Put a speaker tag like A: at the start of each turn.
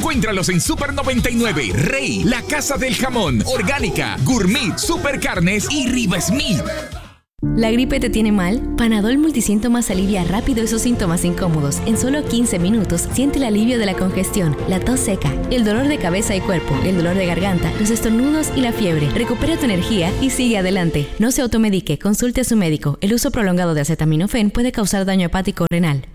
A: Encuéntralos en Super 99, Rey, La Casa del Jamón, Orgánica, Gourmet, Super Carnes y Riva Smith.
B: ¿La gripe te tiene mal? Panadol Multisíntomas alivia rápido esos síntomas incómodos. En solo 15 minutos siente el alivio de la congestión, la tos seca, el dolor de cabeza y cuerpo, el dolor de garganta, los estornudos y la fiebre. Recupera tu energía y sigue adelante. No se automedique, consulte a su médico. El uso prolongado de acetaminofén puede causar daño hepático renal.